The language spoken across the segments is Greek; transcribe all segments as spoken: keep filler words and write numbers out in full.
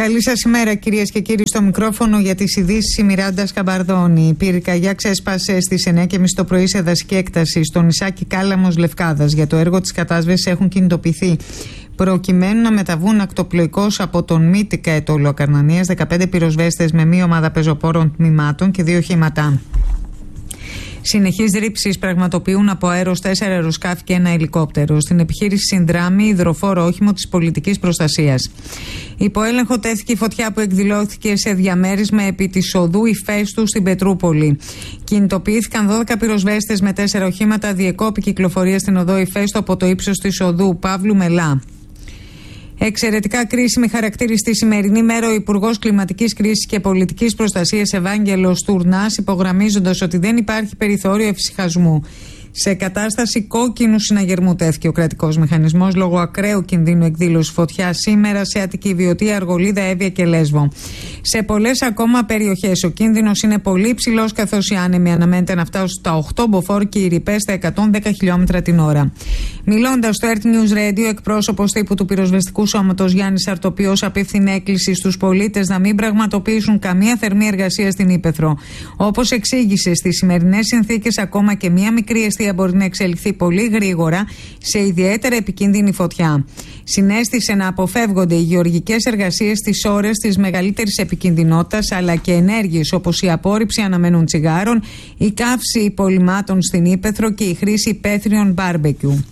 Καλή σας ημέρα, κυρίες και κύριοι. Στο μικρόφωνο για τις ειδήσεις η Μιράντα Σκαμπαρδόνη. Η πυρκαγιά ξέσπασε στις εννιά και μισή το πρωί σε δασική έκταση στο νησάκι Κάλαμος Λευκάδας. Για το έργο της κατάσβεσης έχουν κινητοποιηθεί, προκειμένου να μεταβούν ακτοπλοϊκώς από τον Μύτικα Ετώλου Ακαρνανίας δεκαπέντε πυροσβέστες με μία ομάδα πεζοπόρων τμήματων και δύο οχήματα. Συνεχείς ρήψεις πραγματοποιούν από αέρος τέσσερα αεροσκάφη και ένα ελικόπτερο. Στην επιχείρηση συνδράμει υδροφόρο όχημο της πολιτικής προστασίας. Υπό έλεγχο τέθηκε η φωτιά που εκδηλώθηκε σε διαμέρισμα επί της οδού Ηφαίστου στην Πετρούπολη. Κινητοποιήθηκαν δώδεκα πυροσβέστες με τέσσερα οχήματα, διεκόπη κυκλοφορία στην οδό Ηφαίστου από το ύψος της οδού Παύλου Μελά. Εξαιρετικά κρίσιμη χαρακτήριστη σημερινή μέρα ο Υπουργός Κλιματικής Κρίσης και Πολιτικής Προστασίας Ευάγγελος Τουρνάς, υπογραμμίζοντας ότι δεν υπάρχει περιθώριο εφησυχασμού. Σε κατάσταση κόκκινου συναγερμού τέθηκε ο κρατικός μηχανισμός λόγω ακραίου κινδύνου εκδήλωσης φωτιάς σήμερα σε Αττική, Βιωτία, Αργολίδα, Εύβοια και Λέσβο. Σε πολλές ακόμα περιοχές ο κίνδυνος είναι πολύ ψηλός, καθώς οι άνεμοι αναμένεται να φτάσουν στα οκτώ μποφόρ και οι ρηπές στα εκατόν δέκα χιλιόμετρα την ώρα. Μιλώντας στο Earth News Radio, εκπρόσωπος τύπου του πυροσβεστικού σώματος Γιάννης Αρτοπιός απίφθινε έκκληση στους πολίτες να μην πραγματοποιήσουν καμία θερμή εργασία στην Ύπαιθρο. Όπως εξήγησε, στις σημερινές συνθήκες ακόμα και μία μικρή μπορεί να εξελιχθεί πολύ γρήγορα σε ιδιαίτερα επικίνδυνη φωτιά. Συνέστησε να αποφεύγονται οι γεωργικές εργασίες στις ώρες της μεγαλύτερης επικινδυνότητας, αλλά και ενέργειες όπως η απόρριψη αναμένων τσιγάρων, η καύση υπολειμμάτων στην Ύπαιθρο και η χρήση υπαίθριων μπάρμπεκιου.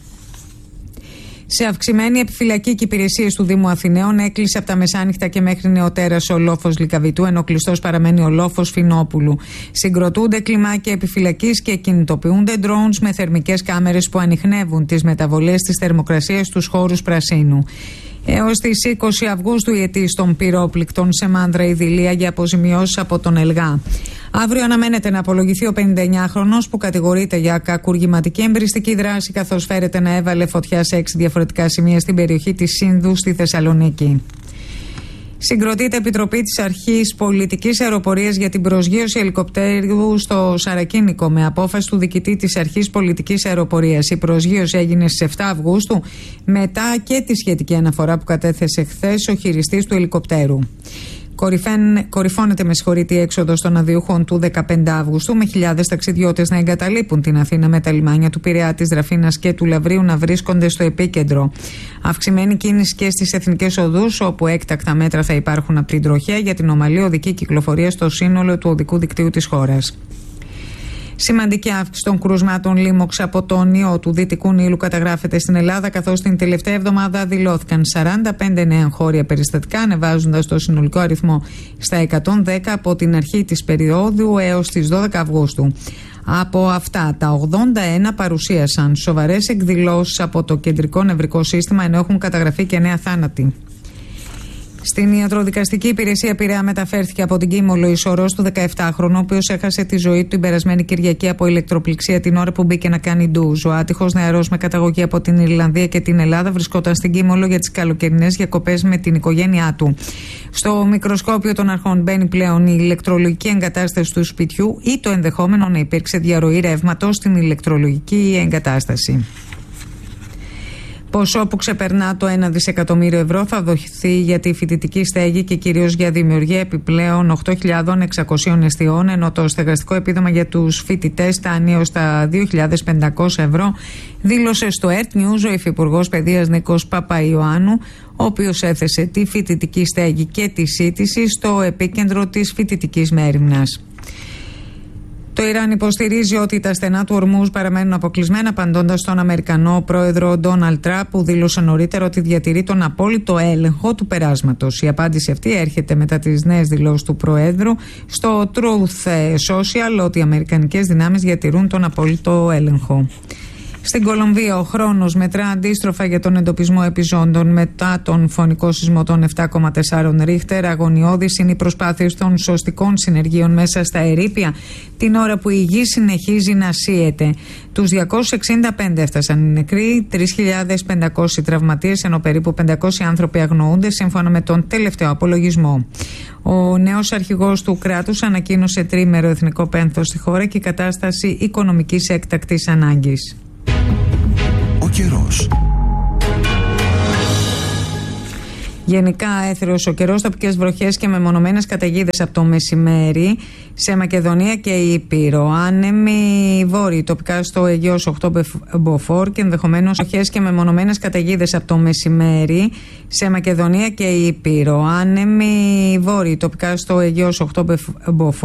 Σε αυξημένη επιφυλακή και υπηρεσίες του Δήμου Αθηναίων έκλεισε από τα μεσάνυχτα και μέχρι νεοτέρας ο λόφος Λυκαβητού, ενώ κλειστός παραμένει ο λόφος Φινόπουλου. Συγκροτούνται κλιμάκια επιφυλακής και κινητοποιούνται drones με θερμικές κάμερες που ανιχνεύουν τις μεταβολές της θερμοκρασίας στους χώρους πρασίνου. Έως τις είκοσι Αυγούστου η αιτή των πυρόπληκτων σε Μάνδρα Ιδηλία για αποζημιώσεις από τον ΕΛΓΑ. Αύριο αναμένεται να απολογηθεί ο πενηνταεννιάχρονος που κατηγορείται για κακουργηματική εμπριστική δράση, καθώς φέρεται να έβαλε φωτιά σε έξι διαφορετικά σημεία στην περιοχή της Σύνδου στη Θεσσαλονίκη. Συγκροτείται επιτροπή της Αρχής Πολιτικής Αεροπορίας για την προσγείωση ελικοπτέρου στο Σαρακίνικο με απόφαση του διοικητή της Αρχής Πολιτικής Αεροπορίας. Η προσγείωση έγινε στις επτά Αυγούστου μετά και τη σχετική αναφορά που κατέθεσε χθες ο χειριστής του ελικοπτέρου. Κορυφώνεται με συγχωρητή έξοδο των αδειούχων του δεκαπέντε Αυγούστου, με χιλιάδες ταξιδιώτες να εγκαταλείπουν την Αθήνα με τα λιμάνια του Πειραιά, της Δραφίνας και του Λαβρίου να βρίσκονται στο επίκεντρο. Αυξημένη κίνηση και στις εθνικές οδούς, όπου έκτακτα μέτρα θα υπάρχουν από την τροχέα για την ομαλή οδική κυκλοφορία στο σύνολο του οδικού δικτύου της χώρας. Σημαντική αύξηση των κρούσματων λίμωξ από τον ιό του Δυτικού Νείλου καταγράφεται στην Ελλάδα, καθώς την τελευταία εβδομάδα δηλώθηκαν σαράντα πέντε νέα εγχώρια περιστατικά, ανεβάζοντας το συνολικό αριθμό στα εκατόν δέκα από την αρχή της περίοδου έως τις δώδεκα Αυγούστου. Από αυτά, τα ογδόντα ένα παρουσίασαν σοβαρές εκδηλώσεις από το κεντρικό νευρικό σύστημα, ενώ έχουν καταγραφεί και νέα θάνατοι. Στην ιατροδικαστική υπηρεσία Πειραιά μεταφέρθηκε από την Κίμολο η σωρός του δεκαεπτάχρονου, ο οποίος έχασε τη ζωή του την περασμένη Κυριακή από ηλεκτροπληξία την ώρα που μπήκε να κάνει ντουζ. Ο άτυχος νεαρός με καταγωγή από την Ιρλανδία και την Ελλάδα βρισκόταν στην Κίμολο για τις καλοκαιρινές διακοπές με την οικογένειά του. Στο μικροσκόπιο των αρχών μπαίνει πλέον η ηλεκτρολογική εγκατάσταση του σπιτιού ή το ενδεχόμενο να υπήρξε διαρροή ρεύματος στην ηλεκτρολογική εγκατάσταση. Ποσό που ξεπερνά το ένα δισεκατομμύριο ευρώ θα δοθεί για τη φοιτητική στέγη και κυρίως για δημιουργία επιπλέον οκτώ χιλιάδες εξακόσιων εστιών, ενώ το στεγαστικό επίδομα για τους φοιτητές φτάνει ως τα δύο χιλιάδες πεντακόσια ευρώ, δήλωσε στο Earth News ο Υφυπουργός Παιδείας Νίκος Παπαϊωάννου, ο οποίος έθεσε τη φοιτητική στέγη και τη σύντηση στο επίκεντρο της φοιτητικής μέριμνας. Το Ιράν υποστηρίζει ότι τα στενά του Ορμούζ παραμένουν αποκλεισμένα, απαντώντας στον Αμερικανό πρόεδρο Ντόναλντ Τραμπ, που δήλωσε νωρίτερα ότι διατηρεί τον απόλυτο έλεγχο του περάσματος. Η απάντηση αυτή έρχεται μετά τις νέες δηλώσεις του Προέδρου στο Truth Social ότι οι αμερικανικές δυνάμεις διατηρούν τον απόλυτο έλεγχο. Στην Κολομβία, ο χρόνος μετρά αντίστροφα για τον εντοπισμό επιζώντων μετά τον φωνικό σεισμό των επτά κόμμα τέσσερα Ρίχτερ. Αγωνιώδεις είναι οι προσπάθειες των σωστικών συνεργείων μέσα στα ερείπια, την ώρα που η γη συνεχίζει να σύεται. Τους διακόσιους εξήντα πέντε έφτασαν οι νεκροί, τρεις χιλιάδες πεντακόσιοι τραυματίες, ενώ περίπου πεντακόσιοι άνθρωποι αγνοούνται, σύμφωνα με τον τελευταίο απολογισμό. Ο νέος αρχηγός του κράτους ανακοίνωσε τρίμερο εθνικό πένθος στη χώρα και η κατάσταση οικονομικής έκτακτης ανάγκης. Ο καιρός. Γενικά έθριος ο καιρός, τοπικές βροχές και μεμονωμένες καταιγίδες από το μεσημέρι σε Μακεδονία και Ήπειρο. Άνεμοι βόρειοι τοπικά στο Αιγαίο οκτώ μποφόρ και ενδεχομένως βροχές και μεμονωμένες καταιγίδες από το μεσημέρι σε Μακεδονία και Ήπειρο. Άνεμοι βόρειοι τοπικά στο Αιγαίο οκτώ μποφόρ.